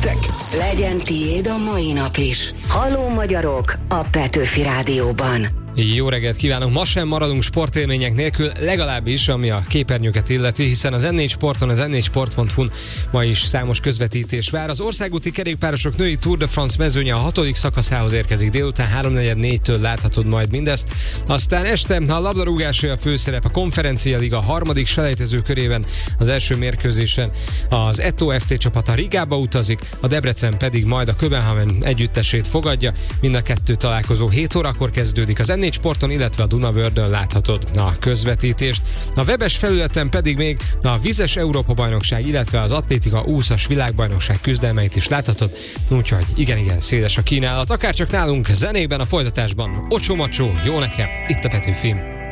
nektek! Legyen tiéd a mai nap is. Halló magyarok a Petőfi Rádióban. Jó reggelt kívánok! Ma sem maradunk sportélmények nélkül, legalábbis ami a képernyőket illeti, hiszen az N4 Sporton, az n4sport.hu-n ma is számos közvetítés vár. Az országúti kerékpárosok női Tour de France mezőnye a 6. szakaszához érkezik délután 3:44-től láthatod majd mindezt. Aztán este a labdarúgásé a főszerep, a Konferencia Liga harmadik selejtező körében az első mérkőzésen az Eto FC csapata Rigába utazik, a Debrecen pedig majd a Köbenhavn együttesét fogadja. Mind a kettő találkozó 7 órakor kezdődik. Az N4 Sporton, illetve a Dunavördön láthatod a közvetítést. A webes felületen pedig még a vízes Európa-bajnokság, illetve az atlétika úszas világbajnokság küzdelmeit is láthatod, úgyhogy igen, széles a kínálat. Akárcsak nálunk zenében, a folytatásban Ocsó Macsó, jó nekem, itt a Petőfi.